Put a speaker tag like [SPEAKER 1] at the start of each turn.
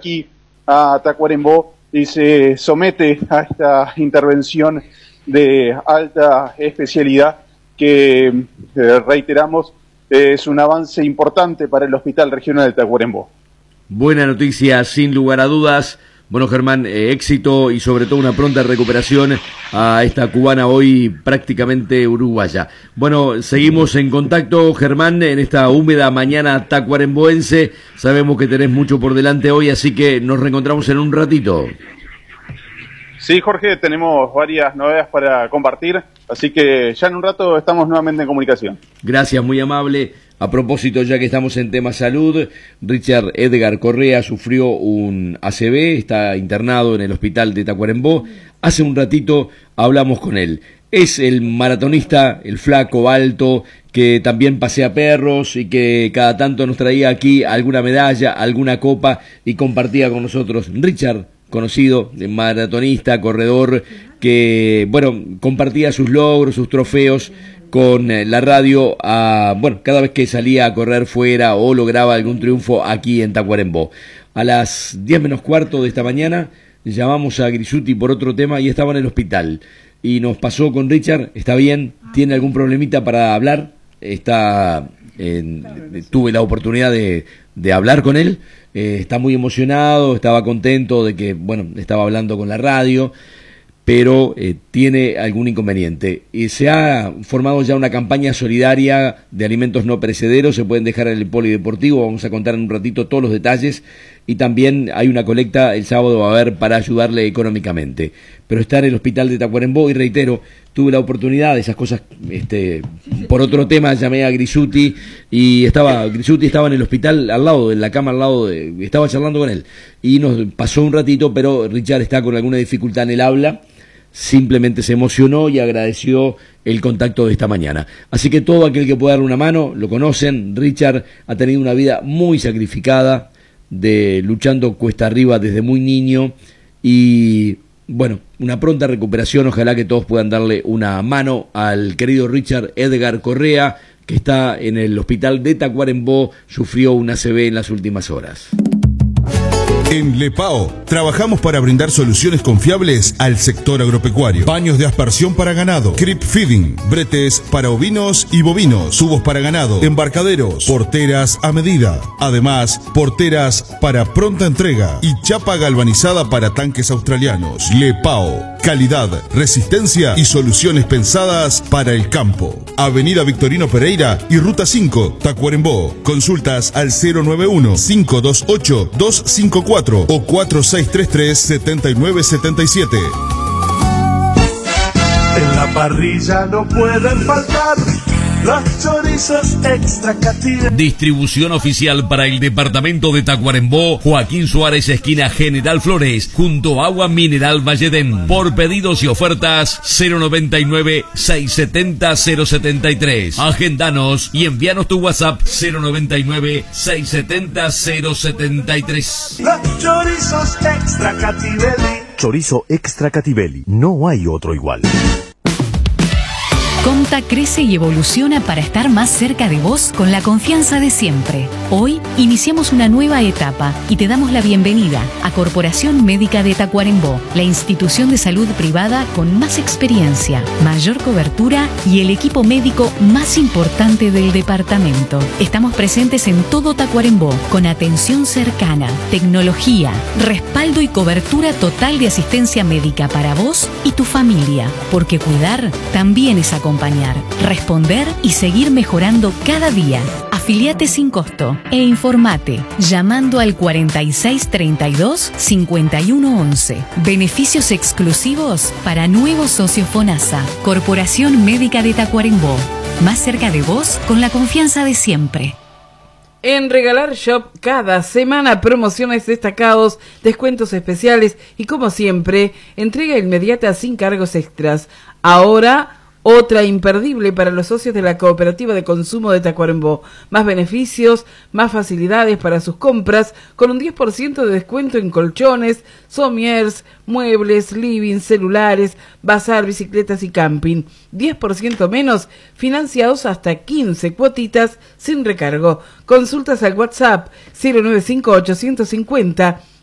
[SPEAKER 1] aquí a Tacuarembó y se somete a esta intervención de alta especialidad que, reiteramos, es un avance importante para el Hospital Regional de Tacuarembó.
[SPEAKER 2] Buena noticia, sin lugar a dudas. Bueno, Germán, éxito y sobre todo una pronta recuperación a esta cubana hoy prácticamente uruguaya. Bueno, seguimos en contacto, Germán, en esta húmeda mañana tacuaremboense. Sabemos que tenés mucho por delante hoy, así que nos reencontramos en un ratito.
[SPEAKER 1] Sí, Jorge, tenemos varias novedades para compartir, así que ya en un rato estamos nuevamente en comunicación.
[SPEAKER 2] Gracias, muy amable. A propósito, ya que estamos en tema salud, Richard Edgar Correa sufrió un ACV, está internado en el hospital de Tacuarembó. Hace un ratito hablamos con él. Es el maratonista, el flaco, alto, que también pasea perros y que cada tanto nos traía aquí alguna medalla, alguna copa y compartía con nosotros. Richard, conocido, maratonista, corredor, que, bueno, compartía sus logros, sus trofeos con la radio, cada vez que salía a correr fuera o lograba algún triunfo aquí en Tacuarembó. A las 10 menos cuarto de esta mañana llamamos a Grisuti por otro tema y estaba en el hospital. Y nos pasó con Richard, está bien, tiene algún problemita para hablar, tuve la oportunidad de hablar con él, está muy emocionado, estaba contento de que, bueno, estaba hablando con la radio, pero tiene algún inconveniente. Y se ha formado ya una campaña solidaria de alimentos no perecederos, se pueden dejar en el polideportivo, vamos a contar en un ratito todos los detalles, y también hay una colecta, el sábado va a haber para ayudarle económicamente. Pero está en el hospital de Tacuarembó, y reitero, tuve la oportunidad de esas cosas, por otro tema llamé a Grisuti, y Grisuti estaba en el hospital al lado, en la cama al lado, estaba charlando con él, y nos pasó un ratito, pero Richard está con alguna dificultad en el habla. Simplemente se emocionó y agradeció el contacto de esta mañana. Así que todo aquel que pueda darle una mano, lo conocen. Richard ha tenido una vida muy sacrificada, luchando cuesta arriba desde muy niño, y bueno, una pronta recuperación. Ojalá que todos puedan darle una mano al querido Richard Edgar Correa, que está en el hospital de Tacuarembó, sufrió un ACV en las últimas horas.
[SPEAKER 3] En Lepao trabajamos para brindar soluciones confiables al sector agropecuario. Baños de aspersión para ganado, creep feeding, bretes para ovinos y bovinos, tubos para ganado, embarcaderos, porteras a medida. Además, porteras para pronta entrega y chapa galvanizada para tanques australianos. Lepao, calidad, resistencia y soluciones pensadas para el campo. Avenida Victorino Pereira y Ruta 5, Tacuarembó. Consultas al 091-528-254 o 4633-7977.
[SPEAKER 4] En la parrilla no pueden faltar los chorizos extra Cativelli.
[SPEAKER 5] Distribución oficial para el departamento de Tacuarembó, Joaquín Suárez, esquina General Flores, junto a Agua Mineral Valledén. Por pedidos y ofertas, 099-670-073. Agendanos y envíanos tu WhatsApp, 099-670-073.
[SPEAKER 4] Los chorizos extra Cativelli.
[SPEAKER 6] Chorizo extra Cativelli, no hay otro igual.
[SPEAKER 7] Comta crece y evoluciona para estar más cerca de vos con la confianza de siempre. Hoy iniciamos una nueva etapa y te damos la bienvenida a Corporación Médica de Tacuarembó, la institución de salud privada con más experiencia, mayor cobertura y el equipo médico más importante del departamento. Estamos presentes en todo Tacuarembó con atención cercana, tecnología, respaldo y cobertura total de asistencia médica para vos y tu familia, porque cuidar también es acompañar, responder y seguir mejorando cada día. Afiliate sin costo e informate llamando al 4632-5111. Beneficios exclusivos para nuevos socios FONASA. Corporación Médica de Tacuarembó. Más cerca de vos con la confianza de siempre.
[SPEAKER 8] En Regalar Shop, cada semana promociones destacados, descuentos especiales y, como siempre, entrega inmediata sin cargos extras. Ahora, otra imperdible para los socios de la Cooperativa de Consumo de Tacuarembó. Más beneficios, más facilidades para sus compras, con un 10% de descuento en colchones, somiers, muebles, living, celulares, bazar, bicicletas y camping. 10% menos, financiados hasta 15 cuotitas sin recargo. Consultas al WhatsApp 095-850